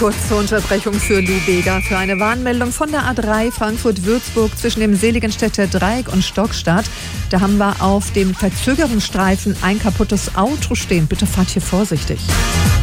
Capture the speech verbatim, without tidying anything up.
Kurze Unterbrechung für Lou Bega für eine Warnmeldung von der A drei Frankfurt-Würzburg zwischen dem Seligenstädter Dreieck und Stockstadt. Da haben wir auf dem Verzögerungsstreifen ein kaputtes Auto stehen. Bitte fahrt hier vorsichtig.